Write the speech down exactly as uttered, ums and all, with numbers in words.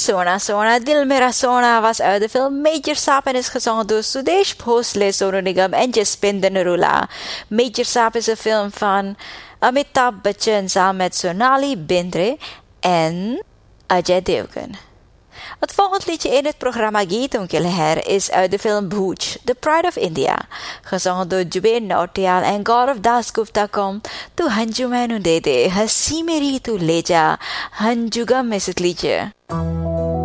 Sona Sona Dil Mera Sona was uit de film Major Saap en is gezongen door Sudesh Bhosle, Sonu Nigam en Jaspinder Narula. Major Saap is een film van Amitabh Bachchan samen met Sonali Bendre en Ajay Devgan. Het volgende liedje in het programma Geet Unke Leher is uit de film Bhuj, The Pride of India. Gezongen door Jubair Nautiyal en Gaurav Dasgupta komt Tu Hanju Mainu Dede, Hasi Meri Tu Leja, Hanjugam is het liedje.